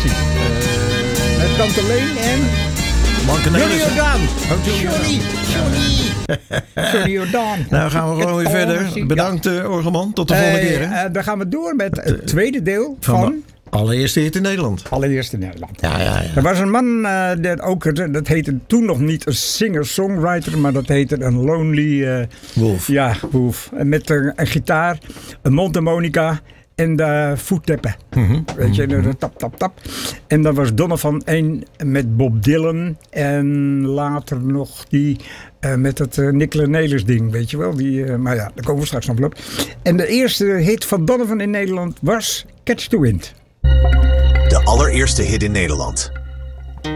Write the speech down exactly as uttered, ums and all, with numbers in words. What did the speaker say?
Vakantie. Uh, met Tante Leen en... Johnny Jordaan. Johnny, Johnny. Johnny Jordaan. Nou gaan we gewoon weer verder. Bedankt uh, Orgelman. Tot de uh, volgende keer. Hè? Uh, dan gaan we door met het tweede deel van... van allereerste hit in Nederland. Allereerste in Nederland. Ja, ja, ja. Er was een man, uh, dat, ook, dat heette toen nog niet een singer-songwriter, maar dat heette een lonely... Uh, wolf. Ja, wolf. Met een, een gitaar, een mondharmonica en de voetteppen. Mm-hmm. Weet je, mm-hmm. de tap, tap, tap. En dan was Donovan één met Bob Dylan en later nog die... Uh, met het uh, Nick Lanelis ding, weet je wel. Die, uh, maar ja, daar komen we straks nog op. En de eerste hit van Donovan in Nederland was Catch the Wind. De allereerste hit in Nederland.